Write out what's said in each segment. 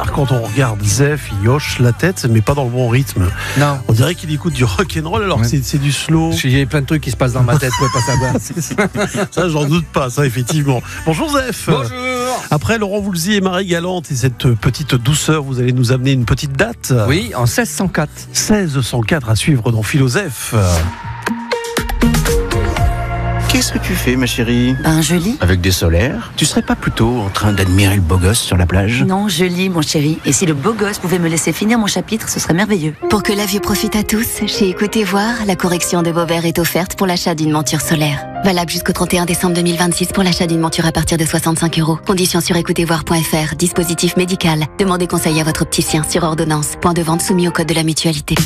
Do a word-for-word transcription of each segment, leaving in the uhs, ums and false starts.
bizarre quand on regarde Zef, il hoche la tête, mais pas dans le bon rythme. Non. On dirait qu'il écoute du rock'n'roll alors que Ouais. c'est, c'est du slow. Il y a plein de trucs qui se passent dans ma tête, vous pouvez pas savoir. Ça, j'en doute pas, ça, effectivement. Bonjour Zef. Bonjour. Après Laurent Voulzy et Marie Galante et cette petite douceur, vous allez nous amener une petite date. Oui, en seize cent quatre. seize cent quatre à suivre dans Philoseph. Qu'est-ce que tu fais, ma chérie? Ben, je lis. Avec des solaires? Tu serais pas plutôt en train d'admirer le beau gosse sur la plage? Non, je lis, mon chéri. Et si le beau gosse pouvait me laisser finir mon chapitre, ce serait merveilleux. Pour que la vue profite à tous, chez Écoutez Voir, la correction de vos verres est offerte pour l'achat d'une monture solaire. Valable jusqu'au trente et un décembre deux mille vingt-six pour l'achat d'une monture à partir de soixante-cinq euros. Conditions sur écoutez voir point f r. Dispositif médical. Demandez conseil à votre opticien sur ordonnance. Point de vente soumis au code de la mutualité.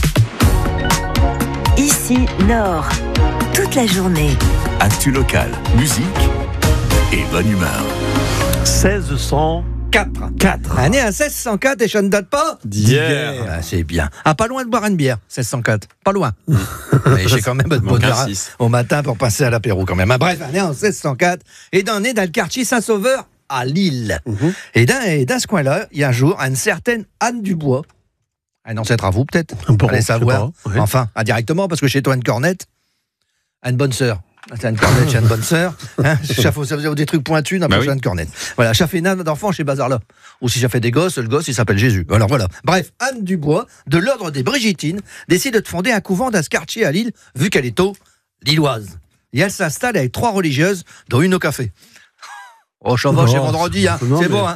Ici, Nord. Toute la journée. Actu local, musique et bonne humeur. seize cent quatre. quatre. Année à seize cent quatre et ça ne date pas D'hier. Ah, c'est bien. Ah, pas loin de boire une bière, seize cent quatre. Pas loin. Mais j'ai quand même de bonheur au matin pour passer à l'apéro quand même. Ah, bref, année en seize cent quatre. Et dans, né dans le quartier Saint-Sauveur à Lille. Mm-hmm. Et, dans, et dans ce coin-là, il y a un jour, une certaine Anne Dubois, un ancêtre à vous peut-être, Bon, allez savoir. pas, ouais. Enfin, indirectement, parce que chez toi, une cornette, une bonne sœur. C'est une cornette chez une bonne sœur. Hein, ça faisait des trucs pointus, n'a pas besoin de cornette. Voilà, ça fait une d'enfant chez Bazar-là. Ou si ça fait des gosses, le gosse, il s'appelle Jésus. Alors voilà. Bref, Anne Dubois, de l'ordre des Brigittines, décide de fonder un couvent dans ce quartier à Lille, vu qu'elle est tôt lilloise. Et elle s'installe avec trois religieuses, dont une au café. Oh, ça va, Oh, c'est vendredi, hein. non, C'est mais- bon, hein.